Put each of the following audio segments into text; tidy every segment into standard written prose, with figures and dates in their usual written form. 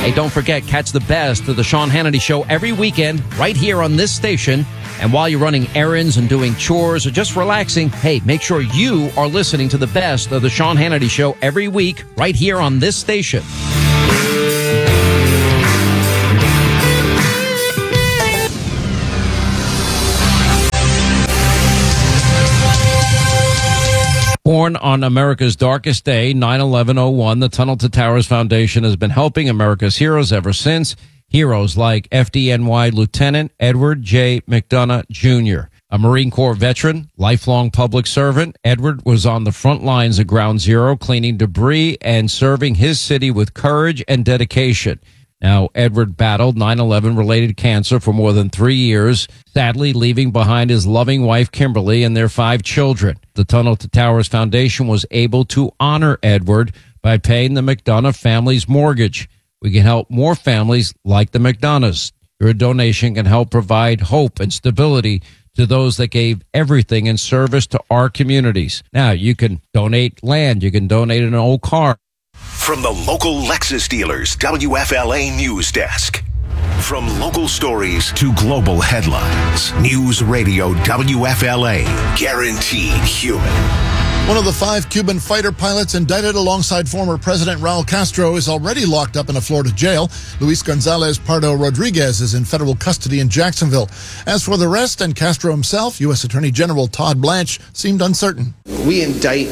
Hey, don't forget, catch the best of the Sean Hannity Show every weekend right here on this station. And while you're running errands and doing chores or just relaxing, hey, make sure you are listening to the best of the Sean Hannity Show every week right here on this station. Born on America's darkest day, 9/11/01, the Tunnel to Towers Foundation has been helping America's heroes ever since. Heroes like FDNY Lieutenant Edward J. McDonough Jr., a Marine Corps veteran, lifelong public servant. Edward was on the front lines of Ground Zero, cleaning debris and serving his city with courage and dedication. Now, Edward battled 9/11-related cancer for more than 3 years, sadly leaving behind his loving wife, Kimberly, and their 5 children. The Tunnel to Towers Foundation was able to honor Edward by paying the McDonough family's mortgage. We can help more families like the McDonoughs. Your donation can help provide hope and stability to those that gave everything in service to our communities. Now, you can donate land. You can donate an old car. From the local Lexus dealers, WFLA News Desk. From local stories to global headlines, News Radio WFLA, guaranteed human. One of the 5 Cuban fighter pilots indicted alongside former President Raul Castro is already locked up in a Florida jail. Luis Gonzalez Pardo Rodriguez is in federal custody in Jacksonville. As for the rest and Castro himself, U.S. Attorney General Todd Blanche seemed uncertain. We indict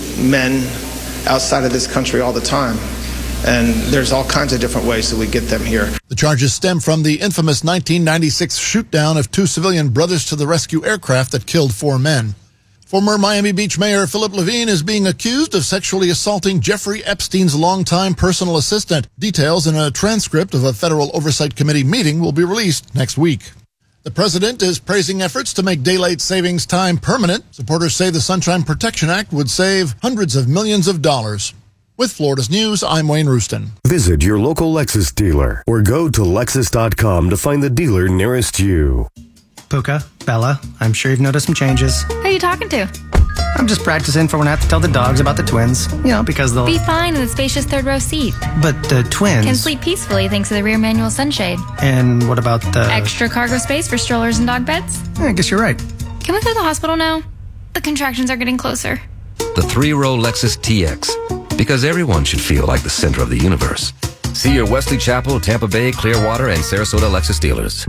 men outside of this country all the time, and there's all kinds of different ways that we get them here. The charges stem from the infamous 1996 shoot-down of 2 civilian Brothers to the Rescue aircraft that killed 4 men. Former Miami Beach Mayor Philip Levine is being accused of sexually assaulting Jeffrey Epstein's longtime personal assistant. Details in a transcript of a Federal Oversight Committee meeting will be released next week. The president is praising efforts to make daylight savings time permanent. Supporters say the Sunshine Protection Act would save hundreds of millions of dollars. With Florida's News, I'm Wayne Rooston. Visit your local Lexus dealer or go to Lexus.com to find the dealer nearest you. Puka, Bella, I'm sure you've noticed some changes. Who are you talking to? I'm just practicing for when I have to tell the dogs about the twins. Because they'll be fine in the spacious third row seat. But the twins can sleep peacefully thanks to the rear manual sunshade. And what about the extra cargo space for strollers and dog beds? I guess you're right. Can we go to the hospital now? The contractions are getting closer. The 3-row Lexus TX, because everyone should feel like the center of the universe. See your Wesley Chapel, Tampa Bay, Clearwater, and Sarasota Lexus dealers.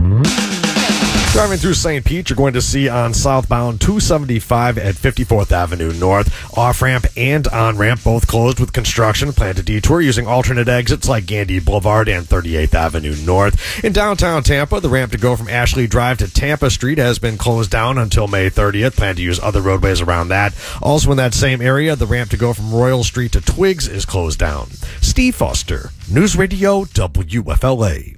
Driving through St. Pete, you're going to see on southbound 275 at 54th Avenue North. Off-ramp and on-ramp both closed with construction. Plan to detour using alternate exits like Gandy Boulevard and 38th Avenue North. In downtown Tampa, the ramp to go from Ashley Drive to Tampa Street has been closed down until May 30th. Plan to use other roadways around that. Also in that same area, the ramp to go from Royal Street to Twiggs is closed down. Steve Foster, News Radio WFLA.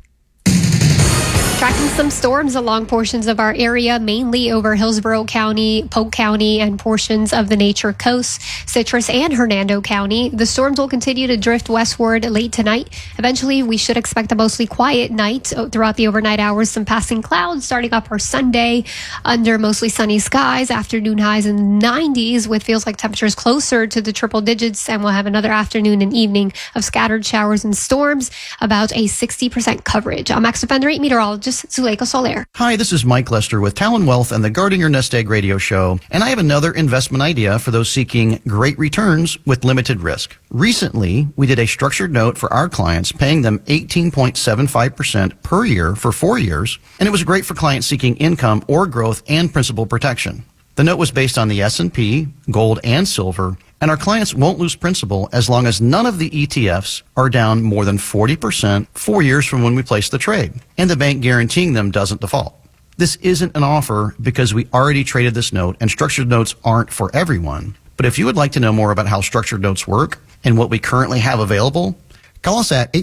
Tracking some storms along portions of our area, mainly over Hillsborough County, Polk County, and portions of the Nature Coast, Citrus, and Hernando County. The storms will continue to drift westward late tonight. Eventually, we should expect a mostly quiet night throughout the overnight hours. Some passing clouds starting up our Sunday under mostly sunny skies. Afternoon highs in the 90s with feels like temperatures closer to the triple digits. And we'll have another afternoon and evening of scattered showers and storms, about a 60% coverage. I'm Max Defender 8 meteorologist Zuleika Soler. Hi, this is Mike Lester with Talon Wealth and the Guarding Your Nest Egg radio show, and I have another investment idea for those seeking great returns with limited risk. Recently, we did a structured note for our clients, paying them 18.75% per year for 4 years, and it was great for clients seeking income or growth and principal protection. The note was based on the S&P, gold, and silver, and our clients won't lose principal as long as none of the ETFs are down more than 40% 4 years from when we place the trade, and the bank guaranteeing them doesn't default. This isn't an offer because we already traded this note, and structured notes aren't for everyone. But if you would like to know more about how structured notes work and what we currently have available, call us at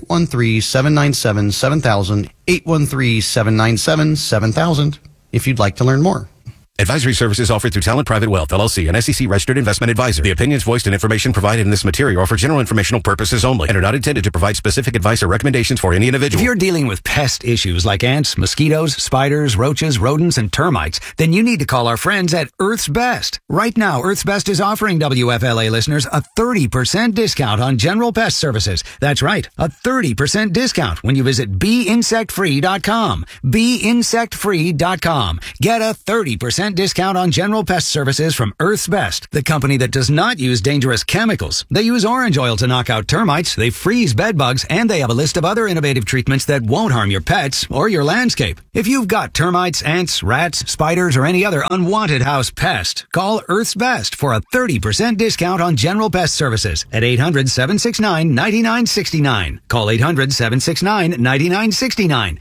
813-797-7000, 813-797-7000 if you'd like to learn more. Advisory services offered through Talent Private Wealth, LLC, an SEC-registered investment advisor. The opinions voiced and information provided in this material are for general informational purposes only and are not intended to provide specific advice or recommendations for any individual. If you're dealing with pest issues like ants, mosquitoes, spiders, roaches, rodents, and termites, then you need to call our friends at Earth's Best. Right now, Earth's Best is offering WFLA listeners a 30% discount on general pest services. That's right, a 30% discount when you visit BeInsectFree.com. BeInsectFree.com. Get a 30% discount on general pest services from Earth's Best, the company that does not use dangerous chemicals. They use orange oil to knock out termites, they freeze bed bugs, and they have a list of other innovative treatments that won't harm your pets or your landscape. If you've got termites, ants, rats, spiders, or any other unwanted house pest, call Earth's Best for a 30% discount on general pest services at 800-769-9969. Call 800-769-9969.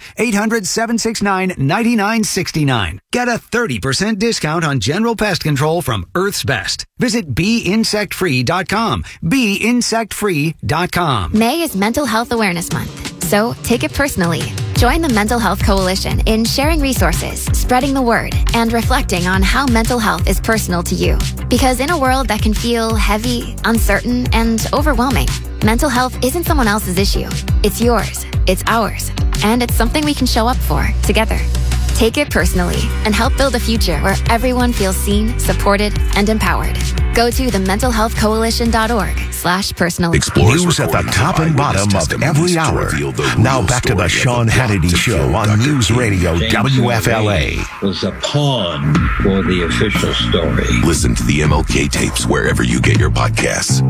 800-769-9969. Get a 30% discount on general pest control from Earth's Best. Visit BeInsectFree.com. BeInsectFree.com. May is Mental Health Awareness Month, so take it personally. Join the Mental Health Coalition in sharing resources, spreading the word, and reflecting on how mental health is personal to you. Because in a world that can feel heavy, uncertain, and overwhelming, mental health isn't someone else's issue. It's yours, it's ours, and it's something we can show up for together. Take it personally and help build a future where everyone feels seen, supported, and empowered. Go to thementalhealthcoalition.org/personal. Explore news at the top and bottom of every hour. Now back to the Sean Hannity Show on News Radio WFLA. Was a pawn for the official story. Listen to the MLK tapes wherever you get your podcasts.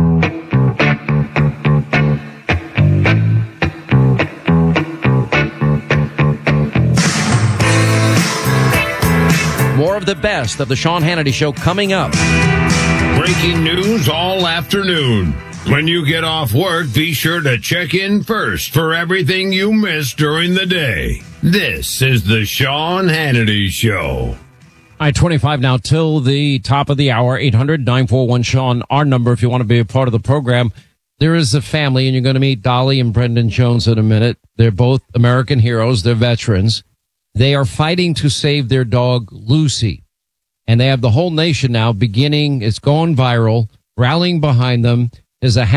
More of the best of the Sean Hannity Show coming up. Breaking news all afternoon. When you get off work, be sure to check in first for everything you missed during the day. This is the Sean Hannity Show. I-25 now till the top of the hour, 800-941-SEAN, our number if you want to be a part of the program. There is a family, and you're going to meet Dolly and Brendan Jones in a minute. They're both American heroes. They're veterans. They are fighting to save their dog, Lucy. And they have the whole nation now beginning, it's going viral, rallying behind them. There's a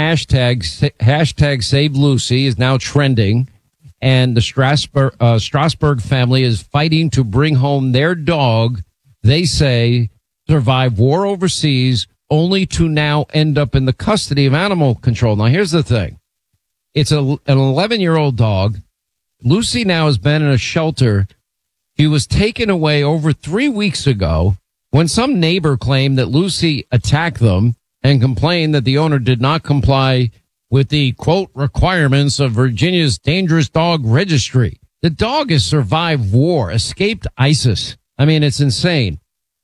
hashtag Save Lucy is now trending. And the Strasberg family is fighting to bring home their dog, they say, survived war overseas, only to now end up in the custody of animal control. Now, here's the thing. It's an 11-year-old dog. Lucy now has been in a shelter. She was taken away over 3 weeks ago when some neighbor claimed that Lucy attacked them and complained that the owner did not comply with the, quote, requirements of Virginia's dangerous dog registry. The dog has survived war, escaped ISIS. I mean, it's insane.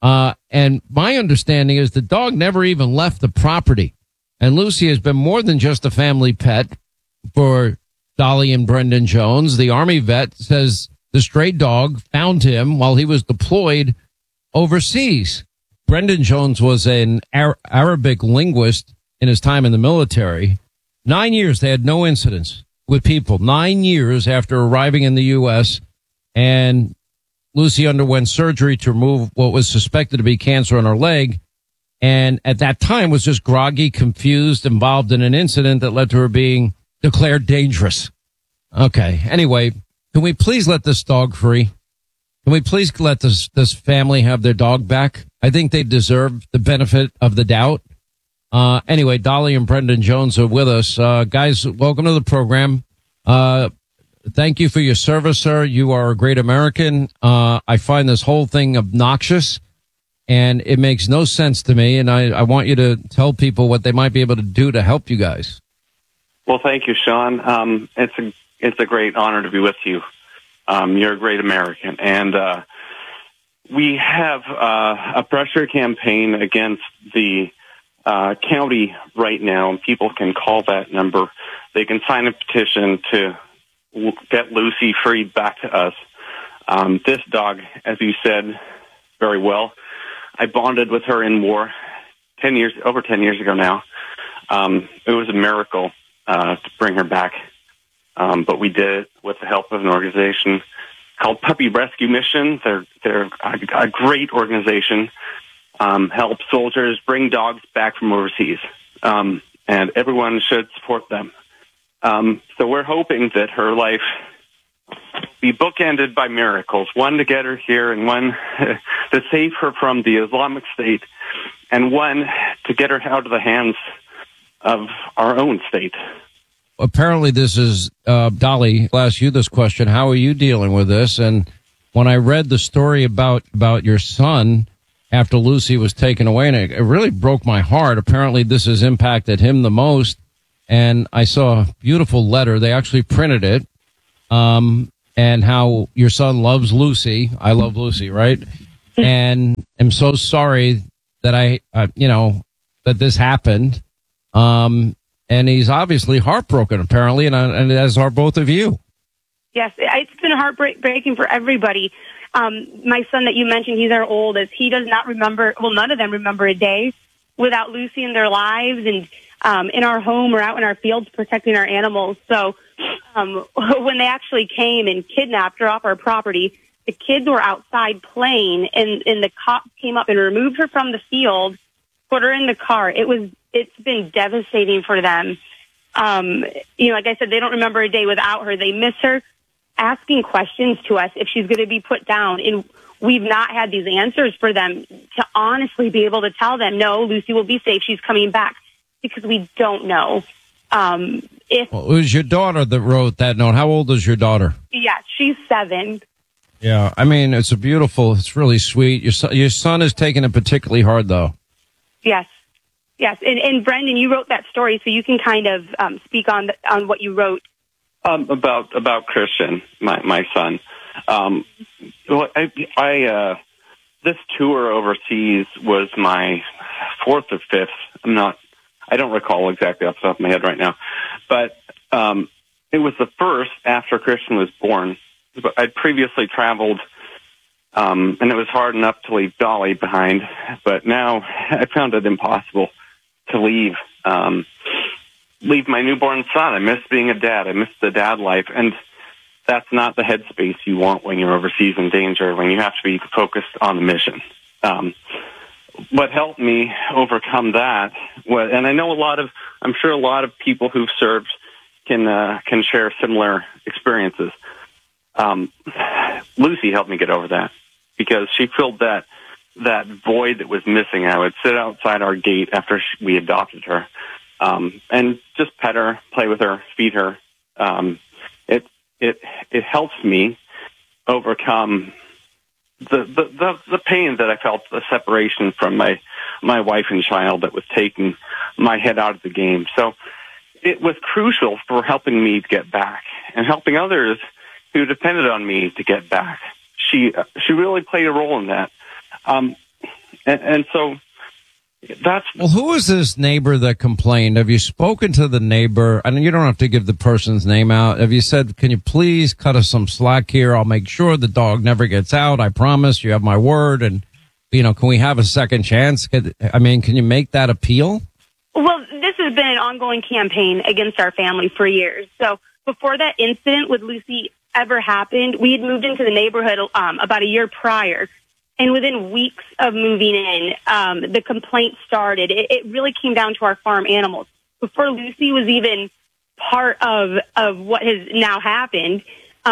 And my understanding is the dog never even left the property. And Lucy has been more than just a family pet for Dolly and Brendan Jones. The Army vet says the stray dog found him while he was deployed overseas. Brendan Jones was an Arabic linguist in his time in the military. 9 years, they had no incidents with people. 9 years after arriving in the U.S., and Lucy underwent surgery to remove what was suspected to be cancer on her leg, and at that time was just groggy, confused, involved in an incident that led to her being declared dangerous. Okay, anyway, can we please let this dog free? Can we please let this family have their dog back? I think they deserve the benefit of the doubt. Anyway, Dolly and Brendan Jones are with us. Guys, welcome to the program. Thank you for your service, sir. You are a great American. I find this whole thing obnoxious, and it makes no sense to me, and I want you to tell people what they might be able to do to help you guys. Well, thank you, Sean. It's a great honor to be with you. You're a great American, and we have a pressure campaign against the county right now, and people can call that number. They can sign a petition to get Lucy freed back to us. This dog, as you said very well, I bonded with her in war over 10 years ago now. It was a miracle to bring her back, but we did it with the help of an organization called Puppy Rescue Mission. They're a great organization. Help soldiers bring dogs back from overseas, and everyone should support them. So we're hoping that her life be bookended by miracles, one to get her here and one to save her from the Islamic State, and one to get her out of the hands of our own state. Apparently this is, Dolly, I'll ask you this question. How are you dealing with this? And when I read the story about your son after Lucy was taken away, and it really broke my heart. Apparently this has impacted him the most. And I saw a beautiful letter. They actually printed it. And how your son loves Lucy. I love Lucy, right? And I'm so sorry that that this happened. And he's obviously heartbroken, apparently, and as are both of you. Yes, it's been heartbreaking for everybody. My son that you mentioned, he's our oldest. He does not remember, well, none of them remember a day without Lucy in their lives and in our home or out in our fields protecting our animals. So when they actually came and kidnapped her off our property, the kids were outside playing, and the cops came up and removed her from the field, put her in the car. It's been devastating for them. Like I said, they don't remember a day without her. They miss her, asking questions to us if she's going to be put down. And we've not had these answers for them to honestly be able to tell them, no, Lucy will be safe. She's coming back, because we don't know. It was your daughter that wrote that note. How old is your daughter? Yeah, she's 7. Yeah, I mean, it's really sweet. Your son is taking it particularly hard, though. Yes. And Brendan, you wrote that story, so you can kind of speak on what you wrote. About Christian, my son. This tour overseas was my 4th or 5th. I don't recall exactly off the top of my head right now, but it was the first after Christian was born. I'd previously traveled, and it was hard enough to leave Dolly behind, but now I found it impossible to leave my newborn son. I miss being a dad. I miss the dad life, and that's not the headspace you want when you're overseas in danger, when you have to be focused on the mission. What helped me overcome that was, and I know I'm sure a lot of people who've served can share similar experiences. Lucy helped me get over that, because she filled that void that was missing. I would sit outside our gate after we adopted her, and just pet her, play with her, feed her. It helps me overcome the pain that I felt, the separation from my wife and child that was taking my head out of the game. So it was crucial for helping me to get back and helping others who depended on me to get back. She really played a role in that. And so that's... Well, who was this neighbor that complained? Have you spoken to the neighbor? I mean, you don't have to give the person's name out. Have you said, can you please cut us some slack here? I'll make sure the dog never gets out. I promise. You have my word. And, can we have a second chance? Can you make that appeal? Well, this has been an ongoing campaign against our family for years. So before that incident with Lucy ever happened, we had moved into the neighborhood about a year prior. And within weeks of moving in, the complaint started. It really came down to our farm animals. Before Lucy was even part of what has now happened,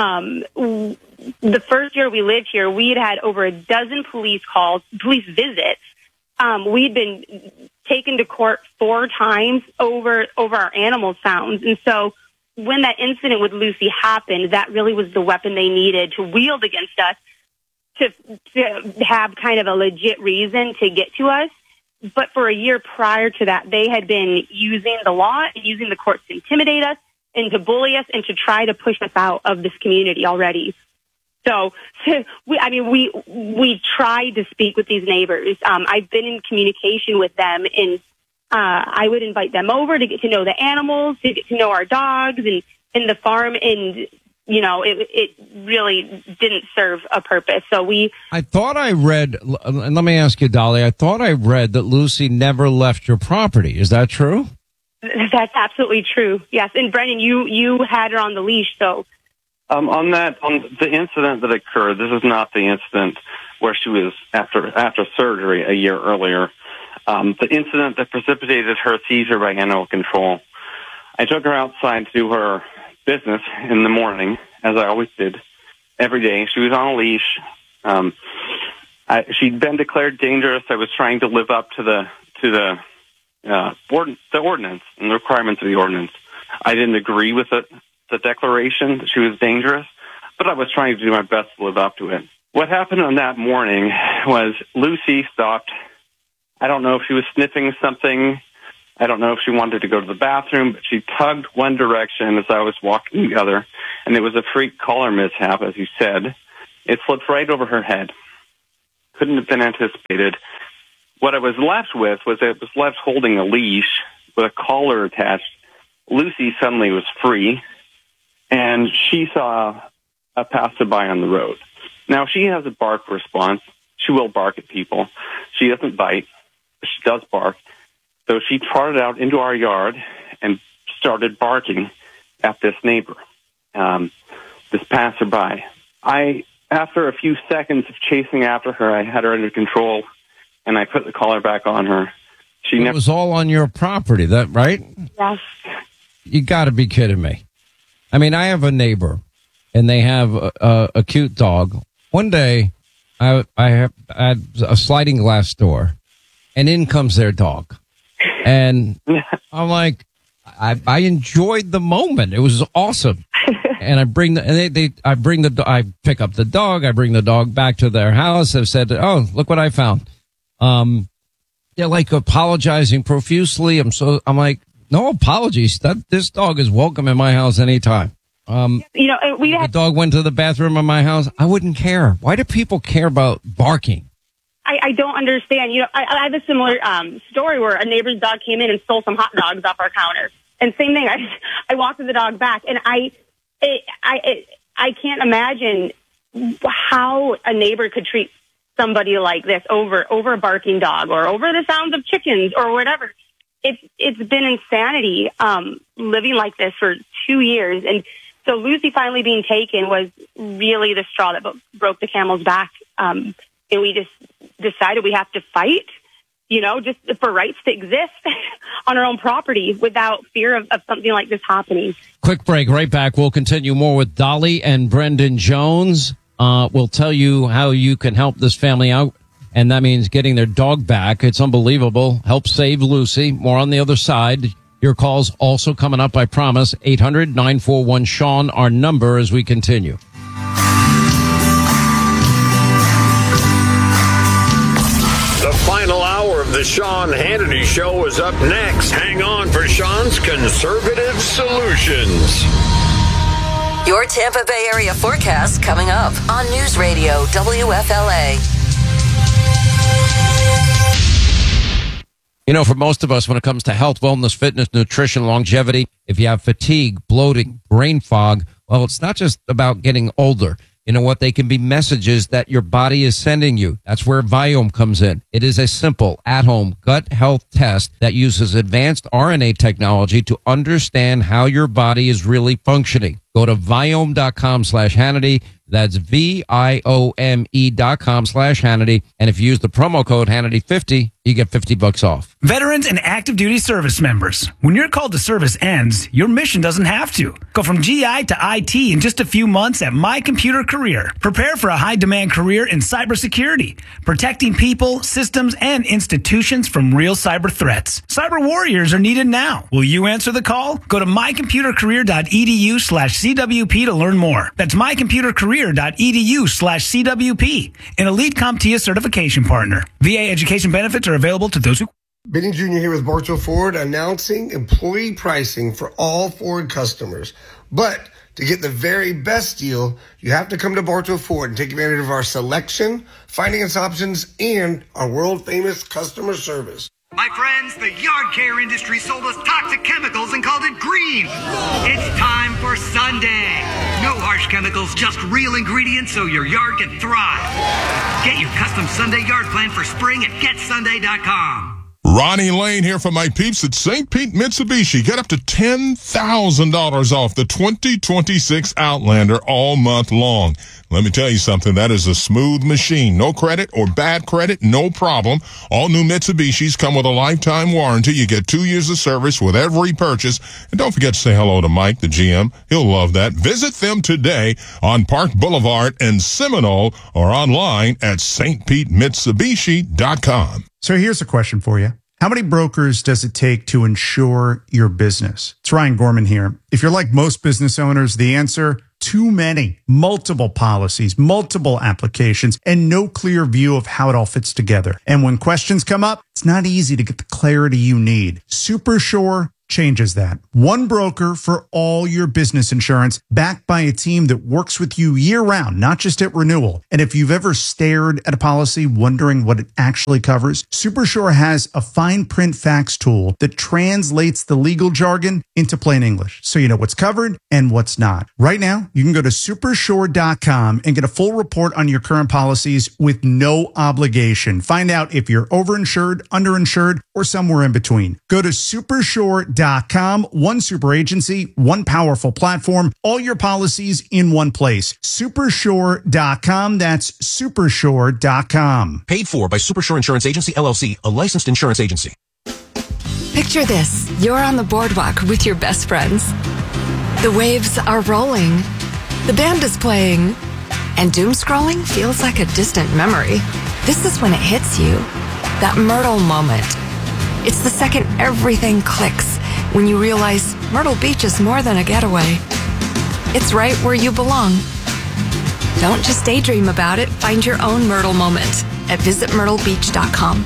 the first year we lived here, we had over a dozen police visits. We'd been taken to court 4 times over our animal sounds. And so when that incident with Lucy happened, that really was the weapon they needed to wield against us, to have kind of a legit reason to get to us. But for a year prior to that, they had been using the law and using the courts to intimidate us and to bully us and to try to push us out of this community already. So we tried to speak with these neighbors. I've been in communication with them, and I would invite them over to get to know the animals, to get to know our dogs and the farm, and it really didn't serve a purpose. So I thought I read, and let me ask you, Dolly, I thought I read that Lucy never left your property. Is that true? That's absolutely true. Yes. And Brendan, you had her on the leash. So On the incident that occurred, this is not the incident where she was after surgery a year earlier. The incident that precipitated her seizure by animal control. I took her outside to do her business in the morning, as I always did, every day. She was on a leash. She'd been declared dangerous. I was trying to live up to the ordinance and the requirements of the ordinance. I didn't agree with the declaration that she was dangerous, but I was trying to do my best to live up to it. What happened on that morning was Lucy stopped. I don't know if she was sniffing something. I don't know if she wanted to go to the bathroom, but she tugged one direction as I was walking the other, and it was a freak collar mishap, as you said. It slipped right over her head. Couldn't have been anticipated. What I was left with was I was left holding a leash with a collar attached. Lucy suddenly was free, and she saw a passerby on the road. Now, she has a bark response. She will bark at people. She doesn't bite, but she does bark. So she trotted out into our yard and started barking at this neighbor, this passerby. After a few seconds of chasing after her, I had her under control, and I put the collar back on her. It was all on your property, that right? Yes. You got to be kidding me. I mean, I have a neighbor, and they have a cute dog. One day, I had a sliding glass door, and in comes their dog. And I'm like, I enjoyed the moment. It was awesome. And I pick up the dog. I bring the dog back to their house. I've said, oh, look what I found. They're like apologizing profusely. I'm like, no apologies. This dog is welcome in my house anytime. The dog went to the bathroom in my house. I wouldn't care. Why do people care about barking? I don't understand. I have a similar story where a neighbor's dog came in and stole some hot dogs off our counter. And same thing. I walked the dog back, and I can't imagine how a neighbor could treat somebody like this over a barking dog or over the sounds of chickens or whatever. It's been insanity living like this for 2 years. And so Lucy finally being taken was really the straw that broke the camel's back. And we just decided we have to fight, just for rights to exist on our own property without fear of something like this happening. Quick break, right back. We'll continue more with Dolly and Brendan Jones. We'll tell you how you can help this family out, and that means getting their dog back. It's unbelievable. Help save Lucy. More on the other side. Your calls also coming up, I promise. 800-941-SEAN, our number as we continue. The final hour of the Sean Hannity Show is up next. Hang on for Sean's Conservative Solutions. Your Tampa Bay area forecast coming up on News Radio WFLA. For most of us, when it comes to health, wellness, fitness, nutrition, longevity, if you have fatigue, bloating, brain fog, well, it's not just about getting older. What they can be messages that your body is sending you. That's where Viome comes in. It is a simple at-home gut health test that uses advanced RNA technology to understand how your body is really functioning. Go to Viome.com/Hannity. That's VIOME.com/Hannity. And if you use the promo code Hannity50, you get $50 off. Veterans and active duty service members. When your call to service ends, your mission doesn't have to. Go from GI to IT in just a few months at My Computer Career. Prepare for a high-demand career in cybersecurity, protecting people, systems, and institutions from real cyber threats. Cyber warriors are needed now. Will you answer the call? Go to mycomputercareer.edu/CWP to learn more. That's mycomputercareer.edu/CWP, an Elite CompTIA certification partner. VA education benefits are available to those who... Benny Jr. here with Bartow Ford, announcing employee pricing for all Ford customers. But to get the very best deal, you have to come to Bartow Ford and take advantage of our selection, finance options, and our world-famous customer service. My friends, the yard care industry sold us toxic chemicals and called it green. It's time for Sunday. No harsh chemicals, just real ingredients so your yard can thrive. Get your custom Sunday yard plan for spring at GetSunday.com. Ronnie Lane here for my peeps at St. Pete Mitsubishi. Get up to $10,000 off the 2026 Outlander all month long. Let me tell you something. That is a smooth machine. No credit or bad credit, no problem. All new Mitsubishis come with a lifetime warranty. You get 2 years of service with every purchase. And don't forget to say hello to Mike, the GM. He'll love that. Visit them today on Park Boulevard in Seminole or online at stpetemitsubishi.com. So here's a question for you. How many brokers does it take to insure your business? It's Ryan Gorman here. If you're like most business owners, the answer, too many. Multiple policies, multiple applications, and no clear view of how it all fits together. And when questions come up, it's not easy to get the clarity you need. SuperSure changes that. One broker for all your business insurance, backed by a team that works with you year-round, not just at renewal. And if you've ever stared at a policy wondering what it actually covers, SuperSure has a fine print facts tool that translates the legal jargon into plain English, so you know what's covered and what's not. Right now, you can go to supersure.com and get a full report on your current policies with no obligation. Find out if you're overinsured, underinsured, or somewhere in between. Go to supersure.com. One super agency, one powerful platform, all your policies in one place. Supersure.com. That's supersure.com. Paid for by Supersure Insurance Agency, LLC, a licensed insurance agency. Picture this. You're on the boardwalk with your best friends. The waves are rolling. The band is playing. And doom scrolling feels like a distant memory. This is when it hits you. That Myrtle moment. It's the second everything clicks when you realize Myrtle Beach is more than a getaway. It's right where you belong. Don't just daydream about it. Find your own Myrtle moment at visitmyrtlebeach.com.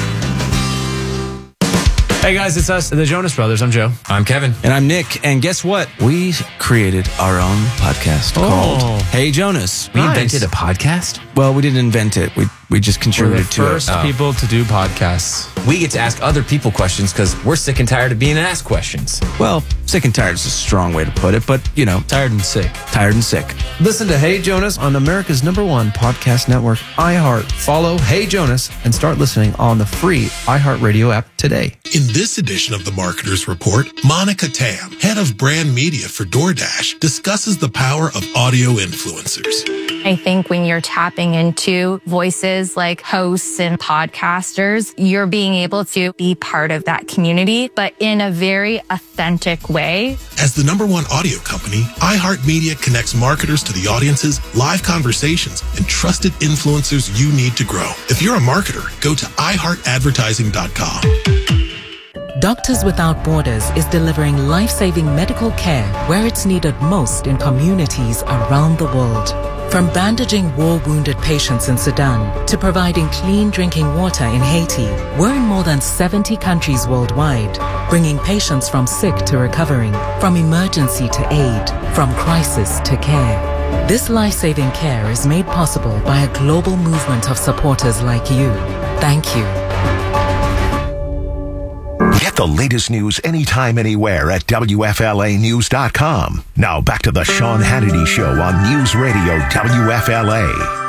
Hey guys, it's us, the Jonas Brothers. I'm Joe. I'm Kevin. And I'm Nick. And guess what? We created our own podcast called Hey Jonas. We invented a podcast? Well, we didn't invent it. We just contributed to it. We're the first people to do podcasts. We get to ask other people questions because we're sick and tired of being asked questions. Well, sick and tired is a strong way to put it, but, you know. Tired and sick. Tired and sick. Listen to Hey Jonas on America's #1 podcast network, iHeart. Follow Hey Jonas and start listening on the free iHeartRadio app today. In this edition of the Marketer's Report, Monica Tam, head of brand media for DoorDash, discusses the power of audio influencers. I think when you're tapping into voices like hosts and podcasters, you're being able to be part of that community, but in a very authentic way. As the #1 audio company, iHeartMedia connects marketers to the audiences, live conversations, and trusted influencers you need to grow. If you're a marketer, go to iHeartAdvertising.com. Doctors Without Borders is delivering life-saving medical care where it's needed most in communities around the world. From bandaging war-wounded patients in Sudan to providing clean drinking water in Haiti, we're in more than 70 countries worldwide, bringing patients from sick to recovering, from emergency to aid, from crisis to care. This life-saving care is made possible by a global movement of supporters like you. Thank you. Get the latest news anytime, anywhere at WFLAnews.com. Now back to the Sean Hannity Show on News Radio WFLA.